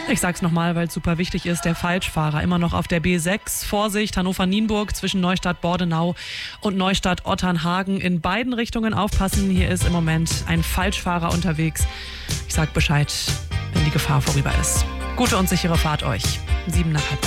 Ich sag's nochmal, weil es super wichtig ist. Der Falschfahrer immer noch auf der B6. Vorsicht, Hannover-Nienburg zwischen Neustadt-Bordenau und Neustadt-Otternhagen. In beiden Richtungen aufpassen. Hier ist im Moment ein Falschfahrer unterwegs. Ich sag Bescheid, wenn die Gefahr vorüber ist. Gute und sichere Fahrt euch. 7 nach halb.